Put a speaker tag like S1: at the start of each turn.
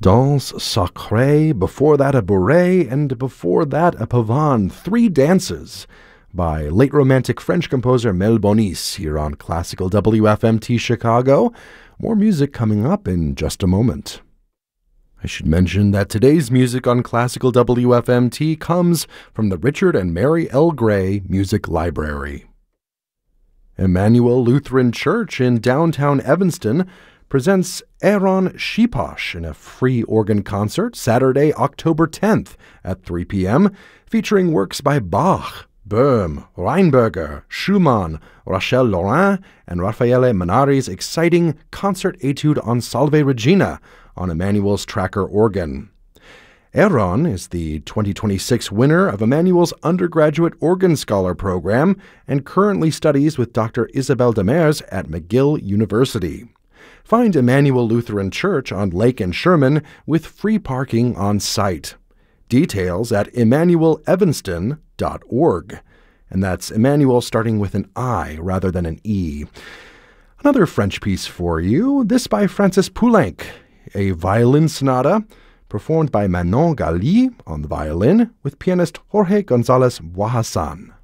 S1: Danse Sacrée, before that a bourrée, and before that a pavane, 3 dances by late romantic French composer Mel Bonis here on Classical WFMT Chicago. More music coming up in just a moment. I should mention that today's music on Classical WFMT comes from the Richard and Mary L. Gray Music Library. Emmanuel Lutheran Church in downtown Evanston presents Aaron Shiposh in a free organ concert Saturday, October 10th at 3 p.m., featuring works by Bach, Böhm, Reinberger, Schumann, Rachel Laurin, and Raffaele Manari's exciting concert etude on Salve Regina on Emmanuel's Tracker organ. Aaron is the 2026 winner of Emmanuel's Undergraduate Organ Scholar Program and currently studies with Dr. Isabel Demers at McGill University. Find Emmanuel Lutheran Church on Lake and Sherman with free parking on site. Details at emmanuelevanston.org. And that's Emmanuel starting with an I rather than an E. Another French piece for you, this by Francis Poulenc, a violin sonata performed by Manon Gali on the violin with pianist Jorge González Bohassan.